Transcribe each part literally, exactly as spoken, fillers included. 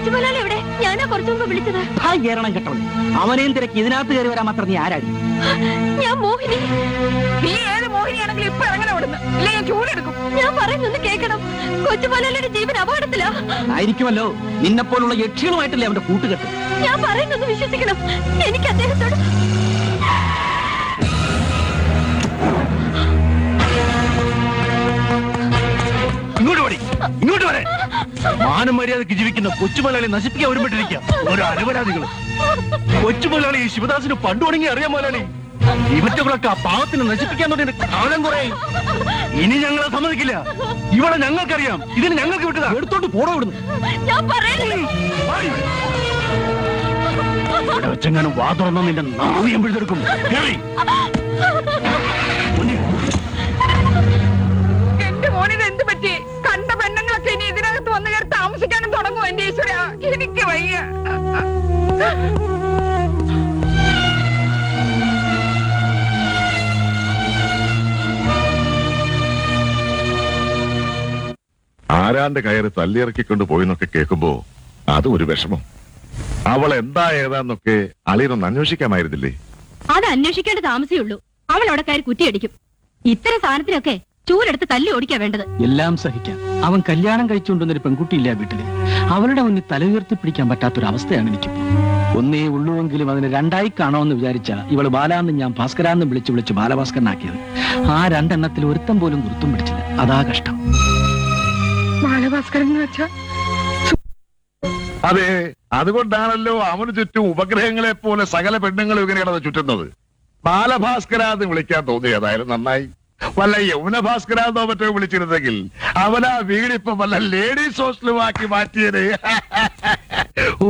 കൊച്ചുമോലാളി എവിടെ? ഞാനാ കുറച്ചു മുമ്പ് വിളിച്ചത്. ഏറണം കേട്ടോ, അവനെയും തിരക്ക് ഇതിനകത്ത് കയറി വരാൻ മാത്രം നീ ആരാടി? ഞാൻ മോഹിനി. നീ ഏത് മോഹിനിയാണെങ്കിലും ഇപ്പൊ ഇറങ്ങണം അവിടുന്ന്, ഇല്ലേ ഞാൻ ചൂടെടുക്കും. ഞാൻ പറയുന്നത് കേൾക്കണം. കൊച്ചുമോലാളിയുടെ ജീവൻ അപകടത്തിലാ. ആയിരിക്കുമല്ലോ, നിന്നെപ്പോലുള്ള യക്ഷികളുമായിട്ടല്ലേ അവന്റെ കൂട്ടുകെട്ട്. ഞാൻ പറയുന്നത് വിശ്വസിക്കണം. എനിക്ക് അദ്ദേഹത്തോട് ഇങ്ങോട്ട് പടി, ഇങ്ങോട്ട് വരെ. മാനം മര്യാദക്ക് ജീവിക്കുന്ന കൊച്ചുമലയാളി നശിപ്പിക്കാൻ ഒരുമിട്ടിരിക്കുക ഓരോ അലവരാധികള്. കൊച്ചുമലയാളി ശിവദാസിന് പണ്ട് തുടങ്ങി അറിയാൻ മലയാളി. ഇവറ്റകളൊക്കെ ആ പാവത്തിന് നശിപ്പിക്കാൻ തുടങ്ങി കാലം കുറേ. ഇനി ഞങ്ങളെ സമ്മതിക്കില്ല. ഇവിടെ ഞങ്ങൾക്കറിയാം, ഇതിന് ഞങ്ങൾക്ക് വിട്ടതാ. എടുത്തോണ്ട് പോടോ ഇവിടുന്ന്. ഞാൻ പറയുന്നത് ഇവിടെ വെച്ചെങ്ങാനും വാ തുറന്ന നിന്റെ നാവിയം പിഴുതെടുക്കും. എന്റെ മോനിന് എന്ത് പറ്റി? കണ്ട പെണ്ണുങ്ങളൊക്കെ ഇനി ഇതിനകത്ത് വന്നു കയറി താമസിക്കാനും തുടങ്ങും. എന്റെ ഈശ്വര, എനിക്ക് വയ്യ. ആരാന്റെ കയറി തല്ലിയിറക്കിക്കൊണ്ട് പോയിന്നൊക്കെ കേൾക്കുമ്പോ അതും ഒരു വിഷമം. അവൾ എന്താ ഏതാന്നൊക്കെ അളിയനൊന്ന് അന്വേഷിക്കാമായിരുന്നില്ലേ? അത് അന്വേഷിക്കേണ്ട താമസയുള്ളൂ. അവൾ അവിടെ കയറി കുറ്റിയടിക്കും. ഇത്തരം സാധനത്തിനൊക്കെ ചൂരെടുത്ത് തല്ലി ഓടിക്കാ വേണ്ടത്. എല്ലാം സഹിക്കാം. അവൻ കല്യാണം കഴിച്ചുകൊണ്ടുവന്നൊരു പെൺകുട്ടിയില്ല വീട്ടില്. അവളുടെ മുന്നിൽ തല ഉയർത്തി പിടിക്കാൻ പറ്റാത്തൊരവസ്ഥയാണ് എനിക്കിപ്പോ. ഒന്നേ ഉള്ളുവെങ്കിലും അതിന് രണ്ടായി കാണുമെന്ന് വിചാരിച്ച ഇവള് ബാലാന്നും ഞാൻ ഭാസ്കരാന്നും വിളിച്ചു വിളിച്ച് ബാലഭാസ്കരനാക്കിയത്. ആ രണ്ടെണ്ണത്തിൽ ഒരുത്തം പോലും ഗുരുത്തും പിടിച്ചില്ല. അതാ കഷ്ടം. ബാലഭാസ്കരൻ എന്ന് വെച്ചാ അതെ, അതുകൊണ്ടാണല്ലോ അവന് ചുറ്റും ഉപഗ്രഹങ്ങളെ പോലെ സകല പെണ്ണുങ്ങളും ഇങ്ങനെ കിടന്ന് ചുറ്റുന്നത്. ബാലഭാസ്കരാന്ന് വിളിക്കാൻ തോന്നിയതായാലും നന്നായി. വല്ല യൗന ഭാസ്കരാന്നോ മറ്റോ വിളിച്ചിരുന്നെങ്കിൽ അവനാ വീടിപ്പൊ വല്ല ലേഡീസ് ഹോസ്റ്റലുമാക്കി മാറ്റിയതേ. ഓ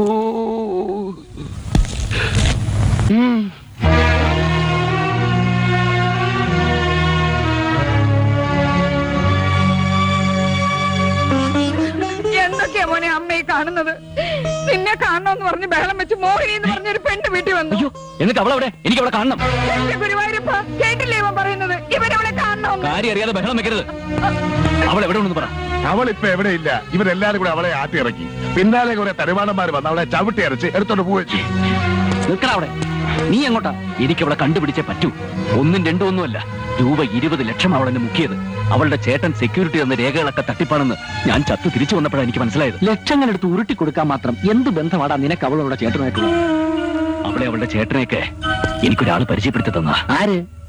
എന്തൊക്കെയാ മോനെ അമ്മയെ കാണുന്നത്? നിന്നെ കാണണമെന്ന് പറഞ്ഞ് ബഹളം വെച്ച് മോഹിനി എന്ന് പറഞ്ഞൊരു പെണ്ണ് വീട്ടിൽ വന്നു. എന്നിട്ട് അവളവിടെ എനിക്ക് അവളെ കാണണം. ഗുരുവായൂരപ്പ, കേട്ടില്ലേ ഇവൻ പറയുന്നത്? ഇവരവളെ കാണണം. കാര്യം അറിയാതെ ബഹളം വെക്കരുത്. അവൾ എവിടെ ഉണ്ടെന്ന് പറ. അവളിപ്പോ എവിടെയില്ല. ഇവരെല്ലാരും കൂടെ അവളെ ആട്ടി ഇറക്കി. പിന്നാലെ കുറെ തരുമാനന്മാർ വന്ന് അവളെ ചവിട്ടി അരച്ച് എടുത്തോണ്ട് പോവുകയും ചെയ്യും. നിൽക്കണ അവിടെ. നീ എങ്ങോട്ടാ? എനിക്ക് അവളെ കണ്ടുപിടിച്ചേ പറ്റൂ. ഒന്നും രണ്ടും ഒന്നുമല്ല, രൂപ ഇരുപത് ലക്ഷം അവളെന്നെ മുക്കിയത്. അവളുടെ ചേട്ടൻ സെക്യൂരിറ്റി തന്ന രേഖകളൊക്കെ തട്ടിപ്പാണെന്ന് ഞാൻ ചത്തു തിരിച്ചു വന്നപ്പോഴാണ് എനിക്ക് മനസ്സിലായത്. ലക്ഷങ്ങൾ എടുത്ത് ഉരുട്ടി കൊടുക്കാൻ മാത്രം എന്ത് ബന്ധമാടാ നിനക്ക് അവളുടെ ചേട്ടനായിട്ടുള്ളത്? അവളെ അവളുടെ ചേട്ടനെയൊക്കെ എനിക്കൊരാൾ പരിചയപ്പെടുത്തി തന്ന. ആര്?